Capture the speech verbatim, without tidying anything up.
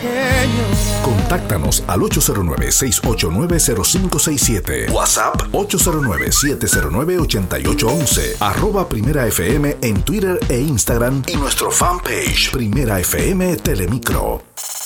señora. Contáctanos al ocho cero nueve, seis ocho nueve, cero cinco seis siete. WhatsApp ocho cero nueve, siete cero nueve, ocho ocho uno uno. Arroba Primera F M en Twitter e Instagram y nuestro fanpage Primera F M Telemicro.